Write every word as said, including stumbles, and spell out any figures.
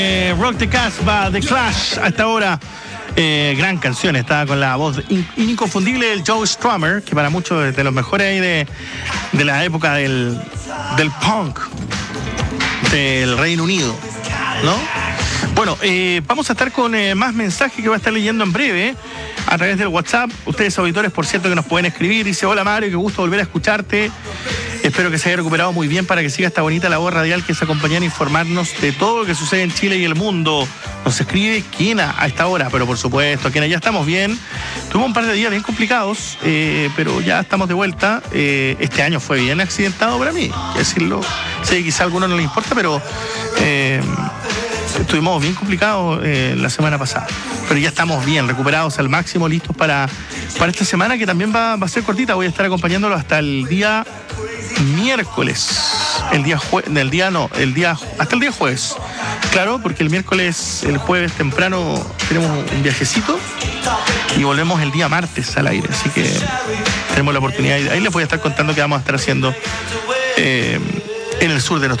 Eh, Rock the Casbah, The Clash, a esta hora. Eh, gran canción, estaba con la voz in, inconfundible del Joe Strummer, que para muchos es de los mejores ahí de, de la época del, del punk del Reino Unido, ¿no? Bueno, eh, vamos a estar con eh, más mensajes que voy a estar leyendo en breve a través del WhatsApp. Ustedes, auditores, por cierto, que nos pueden escribir. Dice: hola Mario, qué gusto volver a escucharte. Espero que se haya recuperado muy bien para que siga esta bonita labor radial que es acompañar e informarnos de todo lo que sucede en Chile y el mundo. Nos escribe Kina a esta hora, pero por supuesto, Kina, ya estamos bien. Tuvimos un par de días bien complicados, eh, pero ya estamos de vuelta. Eh, este año fue bien accidentado para mí, hay que decirlo. Sí, quizá a algunos no les importa, pero eh, estuvimos bien complicados eh, la semana pasada. Pero ya estamos bien, recuperados al máximo, listos para, para esta semana, que también va, va a ser cortita. Voy a estar acompañándolo hasta el día miércoles, el día jue- el día no, el día hasta el día jueves. Claro, porque el miércoles, el jueves temprano tenemos un viajecito y volvemos el día martes al aire, así que tenemos la oportunidad. Ahí les voy a estar contando qué vamos a estar haciendo eh, en el sur de nuestro